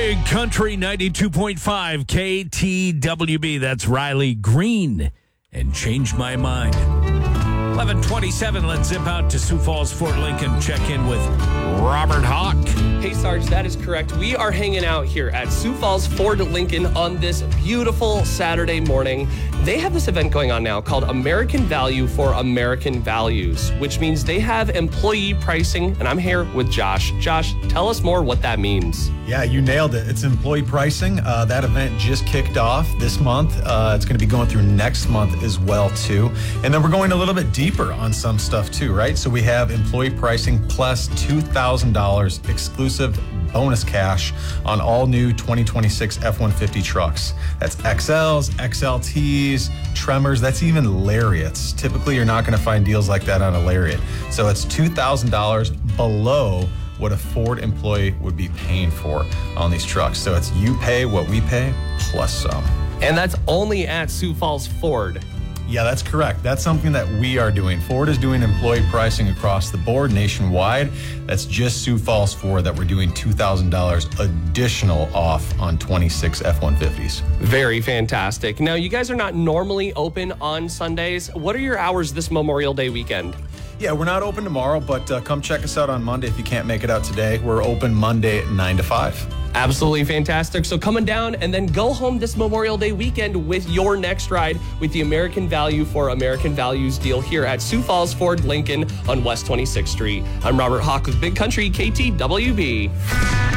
Big Country 92.5 KTWB. That's Riley Green and Change My Mind. 11:27. Let's zip out to Sioux Falls, Fort Lincoln. Check in with Robert Hawk. Hey, Sarge, that is correct. We are hanging out here at Sioux Falls, Fort Lincoln on this beautiful Saturday morning. They have this event going on now called American Value for American Values, which means they have employee pricing, and I'm here with Josh. Josh, tell us more what that means. Yeah, you nailed it. It's employee pricing. That event just kicked off this month. It's going to be going through next month as well, too. And then we're going a little bit deeper on some stuff, too, right? So we have employee pricing plus $2,000 exclusive bonus cash on all new 2026 F-150 trucks. That's XLs, XLTs, Tremors, that's even Lariats. Typically, you're not going to find deals like that on a Lariat. So it's $2,000 below what a Ford employee would be paying for on these trucks. So it's you pay what we pay plus some. And that's only at Sioux Falls Ford. Yeah, that's correct. That's something that we are doing. Ford is doing employee pricing across the board nationwide. That's just Sioux Falls Ford that we're doing $2,000 additional off on 26 F-150s. Very fantastic. Now, you guys are not normally open on Sundays. What are your hours this Memorial Day weekend? Yeah, we're not open tomorrow, but come check us out on Monday if you can't make it out today. We're open Monday 9 to 5. Absolutely fantastic. So coming down and then go home this Memorial Day weekend with your next ride with the American Value for American Values deal here at Sioux Falls Ford Lincoln on West 26th Street. I'm Robert Hawk with Big Country KTWB.